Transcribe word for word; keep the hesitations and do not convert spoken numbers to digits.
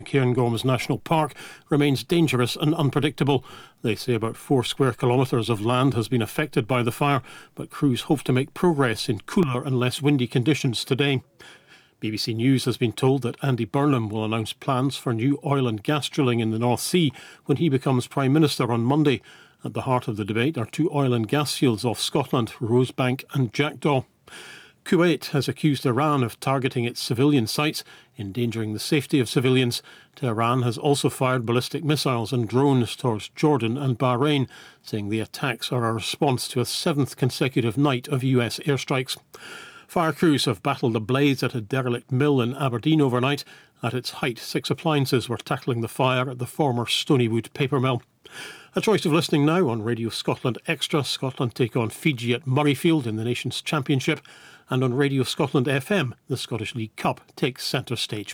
Cairngorms National Park remains dangerous and unpredictable. They say about four square kilometres of land has been affected by the fire, but crews hope to make progress in cooler and less windy conditions today. B B C News has been told that Andy Burnham will announce plans for new oil and gas drilling in the North Sea when he becomes Prime Minister on Monday. At the heart of the debate are two oil and gas fields off Scotland, Rosebank and Jackdaw. Kuwait has accused Iran of targeting its civilian sites, endangering the safety of civilians. Tehran has also fired ballistic missiles and drones towards Jordan and Bahrain, saying the attacks are a response to a seventh consecutive night of U S airstrikes. Fire crews have battled a blaze at a derelict mill in Aberdeen overnight. At its height, six appliances were tackling the fire at the former Stonywood paper mill. A choice of listening now on Radio Scotland Extra. Scotland take on Fiji at Murrayfield in the Nations Championship. And on Radio Scotland F M, the Scottish League Cup takes centre stage.